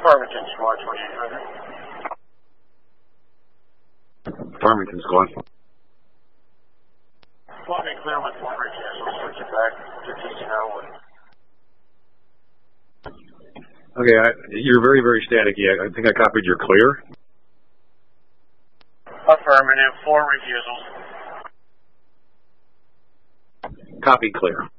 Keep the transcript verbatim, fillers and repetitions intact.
Farmington Squad twenty-eight hundred. Farmington Squad. Flying clear with one refusal, switch it back to T C nine one. Okay, I, you're very, very staticky. I, I think I copied your clear. Affirmative, four refusals. Copy clear.